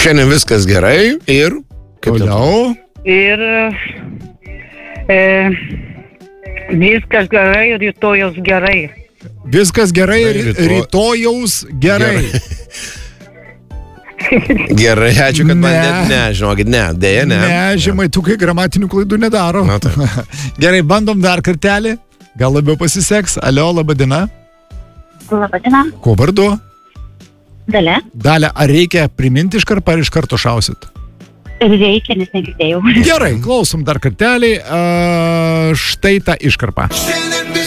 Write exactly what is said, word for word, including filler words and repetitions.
Šiandien viskas gerai ir... Toliau. Ir e, viskas gerai, rytojus gerai. Viskas gerai, Ryto... rytojaus gerai. Gerai, gerai ačiū, kad ne. man net ne, žinokit, ne, dėja, ne. Ne, žemaitukai gramatinių klaidų nedaro. Na, tai. Gerai, bandom dar kartelį. Gal labiau pasiseks. Alio, laba diena. Labą dieną. Kuo vardu? Dalia. Dalia, ar reikia priminti iš karto, ar iš karto šausit? Reikia, nes negirdėjau. Gerai, klausom dar kartelį. Uh, štai ta iškarpa.